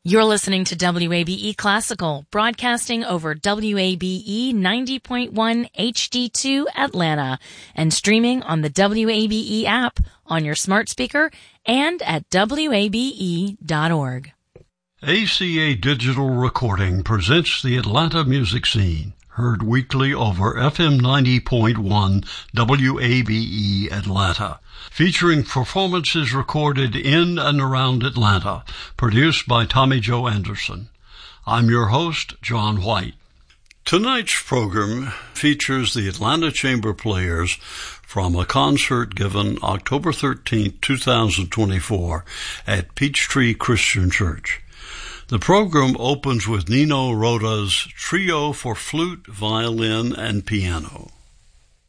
You're listening to WABE Classical, broadcasting over WABE 90.1 HD2 Atlanta and streaming on the WABE app on your smart speaker and at WABE.org. ACA Digital Recording presents the Atlanta music scene, heard weekly over FM 90.1 WABE Atlanta, featuring performances recorded in and around Atlanta, produced by Tommy Joe Anderson. I'm your host, John White. Tonight's program features the Atlanta Chamber Players from a concert given October 13, 2024 at Peachtree Christian Church. The program opens with Nino Rota's Trio for Flute, Violin, and Piano.